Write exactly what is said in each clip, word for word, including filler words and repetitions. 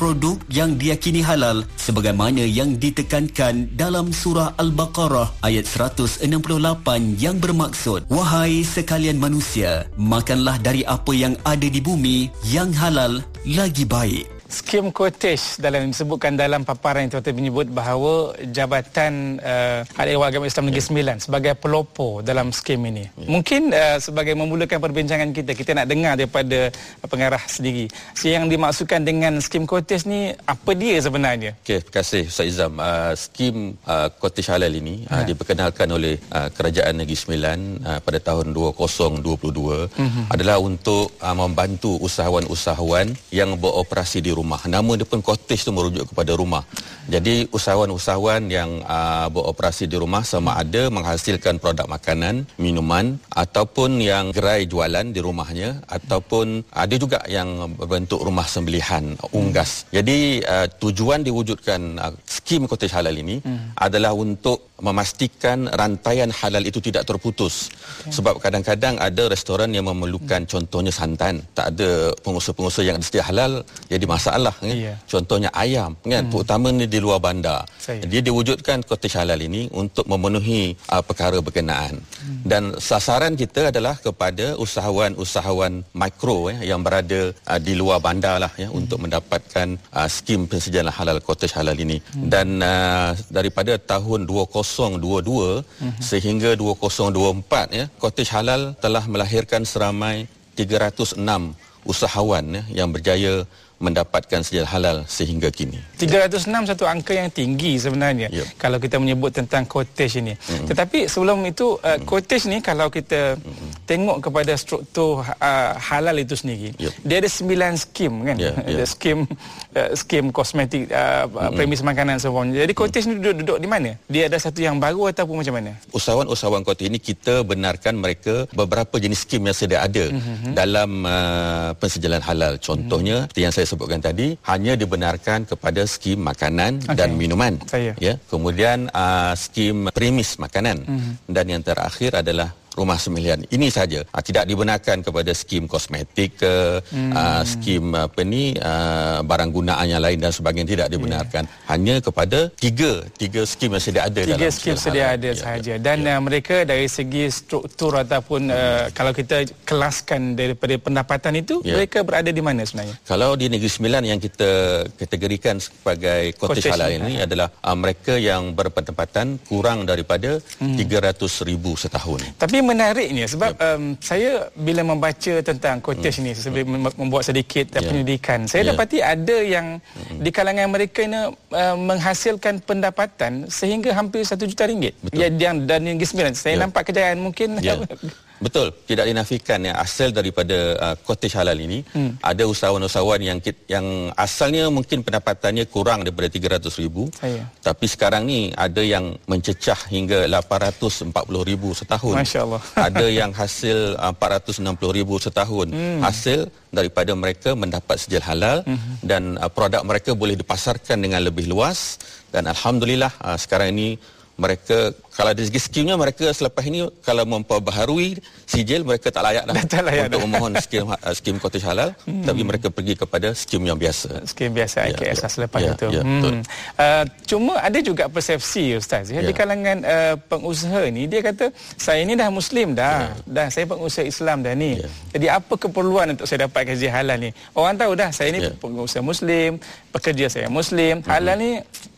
produk yang diyakini halal sebagaimana yang ditekankan dalam surah Al-Baqarah ayat seratus enam puluh lapan yang bermaksud, wahai sekalian manusia, makanlah dari apa yang ada di bumi yang halal lagi baik. Skim Cottage dalam disebutkan dalam paparan itu menyebut bahawa Jabatan uh, Ahli Agama Islam Negeri Sembilan sebagai pelopor dalam skim ini. Ya. Mungkin uh, sebagai memulakan perbincangan kita, kita nak dengar daripada uh, pengarah sendiri. So, yang dimaksudkan dengan skim Cottage ni apa dia sebenarnya? Okey, terima kasih Ustaz Izam. Uh, skim uh, Cottage Halal ini uh, ya. diperkenalkan oleh uh, Kerajaan Negeri Sembilan uh, pada tahun dua ribu dua puluh dua uh-huh. adalah untuk uh, membantu usahawan-usahawan yang beroperasi di rumah. Nama dia pun cottage tu merujuk kepada rumah. Jadi usahawan-usahawan yang uh, beroperasi di rumah sama ada menghasilkan produk makanan, minuman ataupun yang gerai jualan di rumahnya ataupun ada juga yang berbentuk rumah sembelihan, unggas. Jadi uh, tujuan diwujudkan uh, skim cottage halal ini hmm. adalah untuk memastikan rantaian halal itu tidak terputus. Okay. Sebab kadang-kadang ada restoran yang memerlukan hmm. contohnya santan, tak ada pengusaha-pengusaha yang sedia halal, jadi masalah kan? Yeah. Contohnya ayam kan, hmm. terutamanya di luar bandar. Saya. Dia diwujudkan cottage halal ini untuk memenuhi uh, perkara berkenaan. Hmm. Dan sasaran kita adalah kepada usahawan-usahawan mikro eh, yang berada uh, di luar bandar lah ya, hmm. untuk mendapatkan uh, skim pensediaan halal cottage halal ini. Hmm. Dan uh, daripada tahun dua ribu dua puluh dua hmm. sehingga dua ribu dua puluh empat ya, cottage halal telah melahirkan seramai tiga ratus enam usahawan ya, yang berjaya mendapatkan sediaan halal sehingga kini. tiga ratus enam satu angka yang tinggi sebenarnya yep. kalau kita menyebut tentang cottage ini. Mm-hmm. Tetapi sebelum itu uh, cottage ni kalau kita mm-hmm. tengok kepada struktur uh, halal itu sendiri, yep. dia ada sembilan skim kan. Yeah, yeah. Ada skim uh, skim kosmetik, uh, mm-hmm. premis makanan semuanya. Jadi cottage mm-hmm. ni duduk-duduk di mana? Dia ada satu yang baru ataupun macam mana? Usahawan-usahawan cottage ini kita benarkan mereka beberapa jenis skim yang sedia ada mm-hmm. dalam uh, pensediaan halal. Contohnya mm-hmm. yang saya sebutkan tadi hanya dibenarkan kepada skim makanan okay. dan minuman. Saya. Ya, kemudian uh, skim premis makanan mm-hmm. dan yang terakhir adalah rumah sembelihan. Ini saja. Uh, tidak dibenarkan kepada skim kosmetik ke, hmm. uh, skim apa ni uh, barang gunaan yang lain dan sebagainya, tidak dibenarkan. Yeah. Hanya kepada tiga tiga skim yang sedia ada tiga dalam skim sedia ada ya, sahaja. Dan ya. uh, mereka dari segi struktur ataupun hmm. uh, kalau kita kelaskan daripada pendapatan itu, ya. mereka berada di mana sebenarnya? Kalau di Negeri Sembilan yang kita kategorikan sebagai cottage halal ini ha. adalah uh, mereka yang berpendapatan kurang daripada hmm. tiga ratus ribu setahun. Tapi menariknya sebab yep. um, saya bila membaca tentang cottage hmm. ni, saya membuat sedikit yeah. pendidikan, saya yeah. dapati ada yang hmm. di kalangan mereka ini uh, menghasilkan pendapatan sehingga hampir satu juta ringgit. Ya, yang dan yang Sembilan saya yeah. nampak kejayaan mungkin. Yeah. Betul, tidak dinafikan yang asal daripada uh, cottage halal ini hmm. ada usahawan-usahawan yang yang asalnya mungkin pendapatannya kurang daripada tiga ratus ribu, Saya. tapi sekarang ni ada yang mencecah hingga lapan ratus empat puluh ribu setahun. Masya-Allah. Ada yang hasil uh, empat ratus enam puluh ribu setahun hmm. hasil daripada mereka mendapat sediaan halal hmm. dan uh, produk mereka boleh dipasarkan dengan lebih luas dan alhamdulillah uh, sekarang ini mereka kalau dari segi skimnya mereka selepas ini kalau memperbaharui sijil mereka tak layak dah tak layak untuk dah. memohon skim skim cottage halal hmm. tapi mereka pergi kepada skim yang biasa. Skim biasa I K S ya, selepas ya, itu. Ya, hmm. uh, cuma ada juga persepsi Ustaz ya, ya. di kalangan uh, pengusaha ni dia kata saya ni dah muslim dah. Ya. Dah saya pengusaha Islam dah ni. Ya. Jadi apa keperluan untuk saya dapat gaji halal ni? Orang tahu dah saya ni ya. pengusaha muslim, pekerja saya muslim. Halal hmm. ni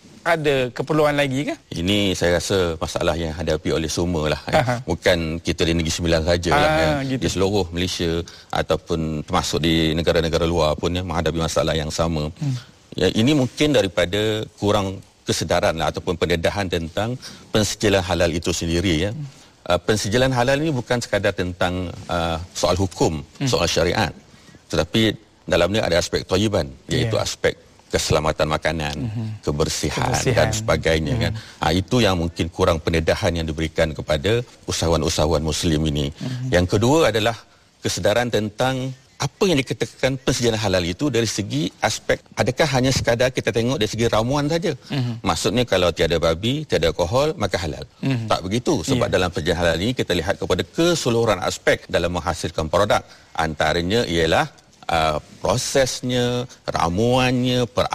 ada keperluan lagi ke? Ini saya rasa masalah yang hadapi oleh semua lah. Ya. Bukan kita di Negeri Sembilan saja lah. Ya. Gitu. Di seluruh Malaysia ataupun termasuk di negara-negara luar pun ya, menghadapi masalah yang sama. Hmm. Ya, ini mungkin daripada kurang kesedaran lah, ataupun pendedahan tentang pensediaan halal itu sendiri. Ya. Hmm. Uh, pensediaan halal ini bukan sekadar tentang uh, soal hukum, hmm. soal syariat. Tetapi dalamnya ada aspek thayyiban, iaitu yeah. aspek keselamatan makanan, mm-hmm. kebersihan, kebersihan dan sebagainya mm. kan. Ha, itu yang mungkin kurang pendedahan yang diberikan kepada usahawan-usahawan muslim ini. Mm-hmm. Yang kedua adalah kesedaran tentang apa yang dikatakan pensediaan halal itu dari segi aspek, adakah hanya sekadar kita tengok dari segi ramuan saja. Mm-hmm. Maksudnya kalau tiada babi, tiada alkohol, maka halal. Mm-hmm. Tak begitu. Sebab yeah. dalam pensediaan halal ini kita lihat kepada keseluruhan aspek dalam menghasilkan produk. Antaranya ialah Uh, prosesnya, ramuannya,